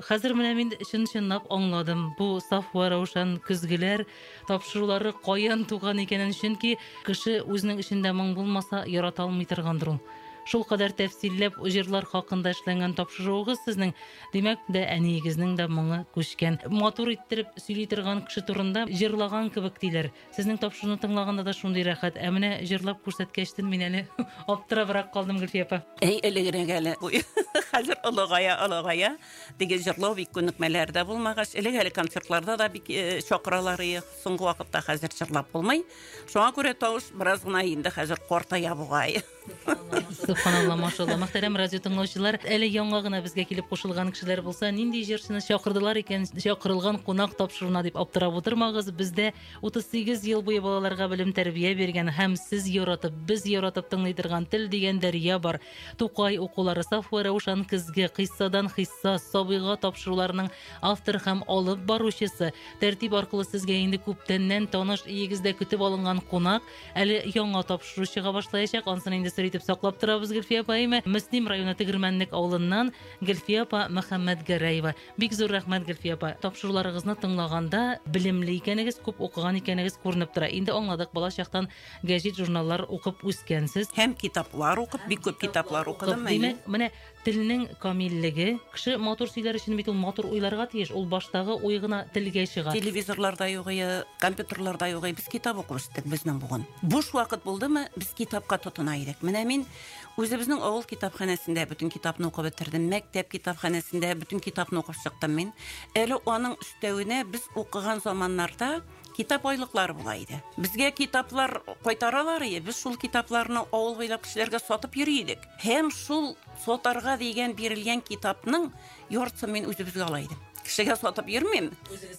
Хәзер менә мин чын-чынлап аңладым. Бу саф ва раушан көзгеләр тапшырулары каян туган икәнен, чөнки кеше үзенең эчендә моң булмаса ярата алмый торгандыр ул. Шул кадәр тәфсилләп җырлар хакында эшләнгән тапшыруыгыз сезнең, димәк дә әниегезнең дә моңы күчкән. Матур иттереп сөйли торган кеше турында җырлаган кебек диләр. Сезнең тапшыруны тыңлаганда да шундый рәхәт. Ә менә җырлап күрсәткәчтен мин әле аптырабрак калдым, Гөлфия апа. Элегрәк әле. Хәзер олыгая диген җырлау бик күнекмәләрдә булмагач, элек концертларда да бик чакыралар, соңгы вакытта хәзер җырлап булмый. Шуңа күрә тавыш бераз гына инде хәзер картая бугай. Субханалла, машалла. Мөхтәрәм радио тыңлаучылар, әле яңа гына безгә килеп кушылган кешеләр булса, нинди җырчыны чакырдылар икән, чакырылган кунак тапшыруына дип аптырап утырмагыз. Бездә 38 ел буе балаларга белем тәрбия биргән һәм сез яратып, без яратып тыңлый торган тел дигән дәрья бар. Тукай укулары, саф ва раушан көзге, кыйссадан хисса, сабыйга тапшыруларның автор һәм алып баручысы. Тәртип аркылы сезгә инде күптәннән таныш, игездә көтеп алынган кунак әле яңа тапшыру чыга башлаячак. Ансын инде сер итеп саклап торабыз, Гөлфия апа. Мөслим районы Тегермәнлек авылыннан Гөлфия апа Мөхәммәд Гәрәева. Бик зур рәхмәт, Гөлфия апа. Тапшыруларыгызны тыңлаганда белемле икәнегез, күп укыган икәнегез күренеп тора. Инде аңладык, бала чактан гәҗит, журналлар укып үскәнсез. Һәм китаплар укып, бик күп китаплар укыдым. Димәк, менә телнең камиллеге, кеше матур сөйләр өчен бит ул матур уйларга тиеш. Ул баштагы уй гына телгә чыга. Телевизорларда югы, компьютерларда югы, без китап укып үстек безнең бугын. Буш вакыт булдымы, без китапка тотына идек. Менә мин үзебезнең авыл китапханәсендә бөтен китапны укып бетердем. Мәктәп китапханәсендә бөтен китапны укып чыктым мин. Әле аның өстәвенә без укыган заманнарда китап айлыклары була иде. Безгә китаплар кайтаралар иде. Без шул китапларны авыл буйлап кешеләргә сатып йөри идек. Һәм шул сатарга дигән бирелгән китапның яртысын мин үзебезгә ала идем. Кешегә сатып йөрмим.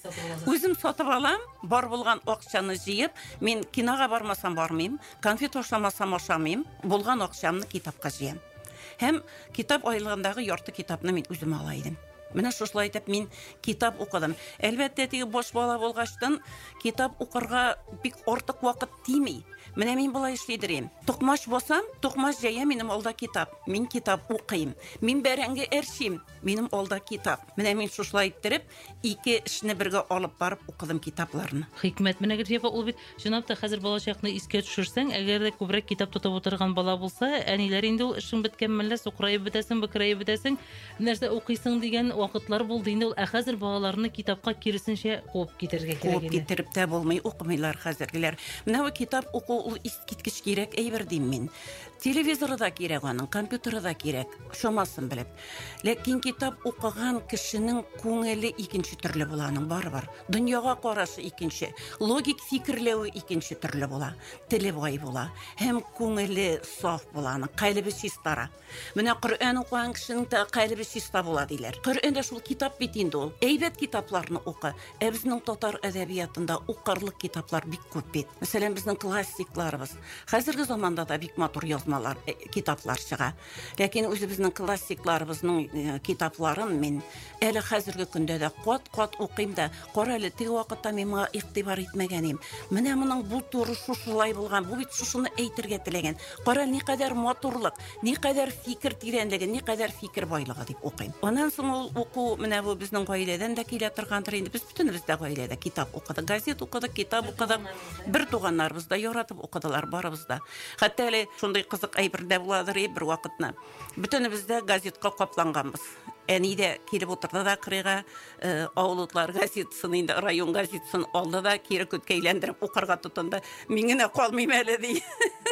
Үзем сатып алам, бар булган акчаны җыеп, мин кинога бармасам бармыйм, конфет ашамасам ашамыйм, булган акчамны китапка җыям. Һәм китап айлыгындагы ярты китапны мин үзем ала идем. Менә шулай итеп мин китап укыдым. Әлбәттә, теге бош бала булгачтан китап укырга бик артык вакыт тими. Менә мин булай эшлидерим. Тукмаш булсам, тукмаш җая, минем алда китап. Мин китап укыйм. Мин бәрәңге әршим, минем алда китап. Менә мин шулай иттереп, ике эшне бергә алып барып укыдым китапларны. Хикмәт, менә Гөлфия апа, ул бит чынлап та хәзер бала чакны искә төшерсәң, әгәр дә күбрәк китап тотып утырган бала булса, әниләр инде ул эшең беткән мәллә сукраеп бетәсең, бөкрәеп бетәсең, нәрсә укыйсың дигән вакытлар булды инде ул. Ә хәзер балаларны китапка киресенчә куып китәргә кирәк инде. Куып китереп тә булмый, укымыйлар хәзергеләр. Менә бу китап уку ул искиткеч кирәк әйбер дим мин. Телевизоры да кирәк аның, компьютеры да кирәк, шомасын белеп. Ләкин китап укыган кешенең күңеле икенче төрле була, аның бар. Дөньяга карашы икенче, логик фикерләве икенче төрле була, теле бай була, һәм күңеле саф була, аның калбе чистара. Менә Коръән укыган кешенең калбе чиста була диләр. Коръәндә шул китап бит инде ул. Әйбәт китапларны укы. Ә безнең татар әдәбиятында укырлык китаплар бик күп бит. Мәсәлән, безнең классикларыбыз. Хәзерге заманда да бик матур язмалар, китаплар чыга. Ләкин үзебезнең классикларыбызның китапларын мин әле хәзерге көндә дә кат укыйм да, кара әле теге вакытта миңа игътибар итмәгәнем. Менә моның бу туры шушылай булган, бу бит шушыны әйтергә теләгән. Кара никадәр матурлык, никадәр фикер тирәнлеге, никадәр фикер байлыгы дип укыйм. Аннан соң ул уку менә бу безнең гаиләдән дә килә торгандыр инде. Без бөтенебез дә гаиләдә китап укыдык, газет укыдык, китап укыдык. Бер туганнарыбыз да яратып укыдылар, барыбыз да. Хәтта әле шундый кызык әйбер дә буладыр, бер вакытны. Бөтенебез дә газетка капланганбыз. Әни дә килеп утырды да кырыйга, авыллар газетасын, инде район газетасын алды да кире көткә әйләндереп укырга тотынды. Мин генә калмыйм әле ди.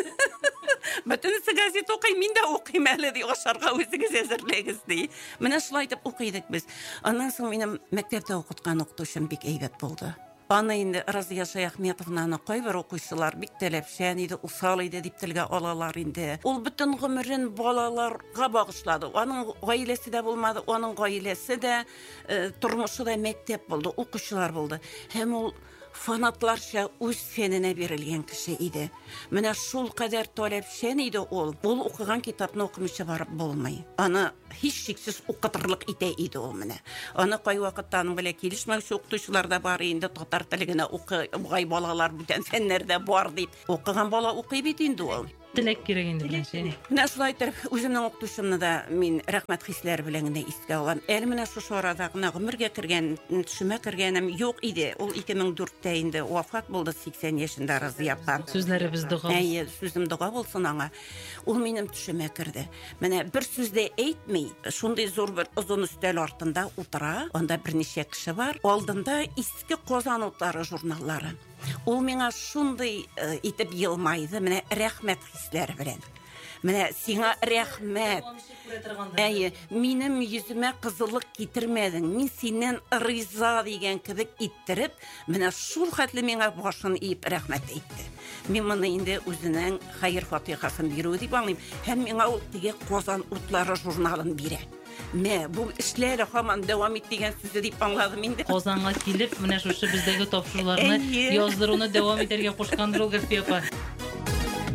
Бөтенесе газет укый, мин дә укыйм әле ди, ашарга үзегез әзерлегез ди. Менә шулай итеп укыйдык без. Аннан соң минем мәктәптә укыткан укытучым бик әйбәт булды. Аны инде Разия Шаяхметовнаны кайбер укучылар бик таләпчән иде, усал иде дип телгә алалар инде. Ул бөтен гомерен балаларга багышлады. Аның гаиләсе дә булмады, аның гаиләсе дә, тормышы да мәктәп булды, укучылар булды. Һәм ул фанатларча үз фәненә бирелгән кеше иде. Менә шул кадәр таләпчән иде ул. Ул укыган китапны укымыйча барып булмый. Аны һич шиксез укытырлык итә иде ул менә. Аны кай вакытта аның белән килешмәүче укытучылар да бар инде, татар телегенә укыган балалар бүтән фәннәрдә бар дип. Укыган бала укый бит инде ул. Теләк кирәк инде беренче. Менә шулай итеп, үземнең укытучымны да мин рәхмәт хисләре белән генә искә алам. Әле менә шушы арада гына гомергә кергән, төшемә кергәнем юк иде. Ул 2004тә инде вафат булды, 80 яшендә Разия апа. Сүзләребез дуга. Әйе, сүзем дуга булсын аңа. Ул минем төшемә керде. Менә бер сүз дә әйтми, шундый зур бер озын өстәл артында утыра. Анда берничә кеше бар. Алдында иске Казан утлары журналлары. Ул миңа шундый итеп елмайды, менә рәхмәт хисләре белән. Менә сиңа рәхмәт. Әйе, минем йөземә кызыллык китермәдең. Мин синнән риза дигән кебек иттереп, менә шул хәтле миңа башын иеп рәхмәт әйтте. Мин моны инде үзенең хәер фатихасын бирү дип аңлыйм. Һәм миңа ул теге Казан утлары журналын бирә. Мә, бу эшләре һаман дәвам ит дигән сүзе дип аңладым инде. Казанга килеп, менә шушы бездәге тапшыруларны яздыруны дәвам итәргә кушкандыр ул Гөлфия апа.